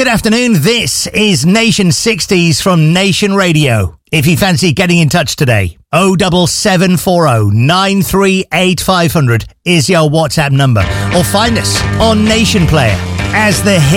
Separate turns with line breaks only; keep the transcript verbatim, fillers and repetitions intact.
Good afternoon. This is Nation sixties from Nation Radio. If you fancy getting in touch today, oh double seven four oh nine three eight five hundred is your WhatsApp number. Or find us on Nation Player as the